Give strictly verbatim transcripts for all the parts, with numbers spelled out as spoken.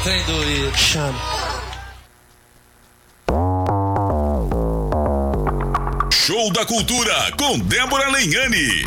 trem doído. Chama. Show da Cultura com Débora Lenhani.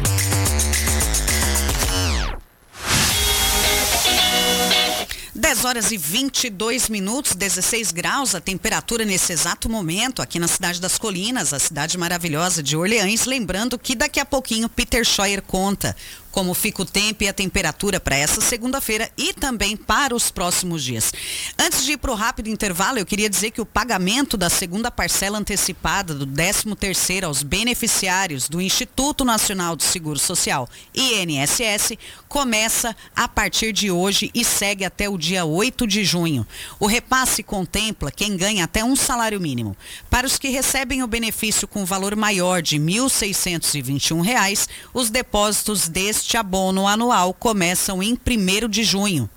dez horas e vinte e dois minutos, dezesseis graus a temperatura nesse exato momento aqui na cidade das Colinas, a cidade maravilhosa de Orleans. Lembrando que daqui a pouquinho Peter Scheuer conta como fica o tempo e a temperatura para essa segunda-feira e também para os próximos dias. Antes de ir para o rápido intervalo, eu queria dizer que o pagamento da segunda parcela antecipada do décimo terceiro aos beneficiários do Instituto Nacional do Seguro Social, I N S S, começa a partir de hoje e segue até o dia oito de junho. O repasse contempla quem ganha até um salário mínimo. Para os que recebem o benefício com valor maior de mil seiscentos e vinte e um reais, os depósitos deste Este abono anual começam em primeiro de junho.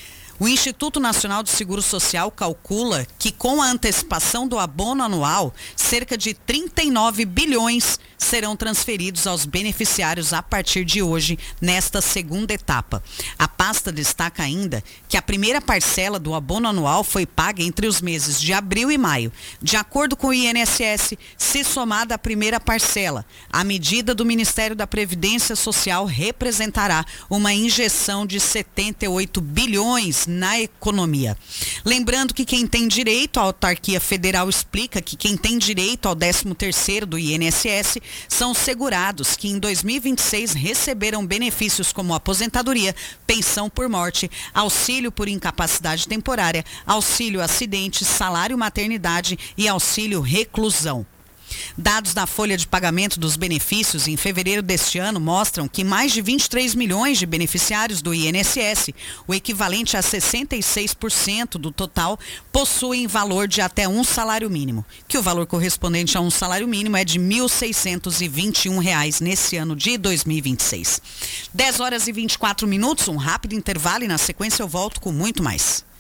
O Instituto Nacional do Seguro Social calcula que com a antecipação do abono anual, cerca de trinta e nove bilhões serão transferidos aos beneficiários a partir de hoje, nesta segunda etapa. A pasta destaca ainda que a primeira parcela do abono anual foi paga entre os meses de abril e maio. De acordo com o I N S S, se somada a primeira parcela, a medida do Ministério da Previdência Social representará uma injeção de setenta e oito bilhões na economia. Lembrando que quem tem direito, a autarquia federal explica que quem tem direito ao décimo terceiro do I N S S são os segurados que em dois mil e vinte e seis receberam benefícios como aposentadoria, pensão por morte, auxílio por incapacidade temporária, auxílio acidente, salário maternidade e auxílio reclusão. Dados da folha de pagamento dos benefícios em fevereiro deste ano mostram que mais de vinte e três milhões de beneficiários do I N S S, o equivalente a sessenta e seis por cento do total, possuem valor de até um salário mínimo, que o valor correspondente a um salário mínimo é de mil seiscentos e vinte e um reais nesse ano de dois mil e vinte e seis. dez horas e vinte e quatro minutos, um rápido intervalo e na sequência eu volto com muito mais.